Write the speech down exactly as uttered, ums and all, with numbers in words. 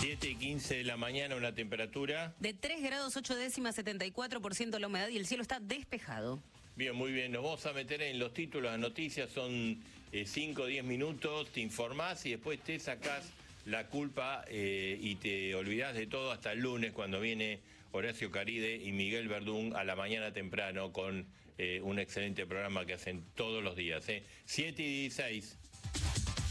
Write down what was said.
siete y quince de la mañana, una temperatura de tres grados ocho décimas, setenta y cuatro por ciento la humedad y el cielo está despejado. Bien, muy bien. Nos vamos a meter en los títulos, las noticias son cinco o diez minutos, te informás y después te sacás la culpa eh, y te olvidás de todo hasta el lunes cuando viene Horacio Caride y Miguel Verdún a la mañana temprano con eh, un excelente programa que hacen todos los días. Eh. siete y dieciséis.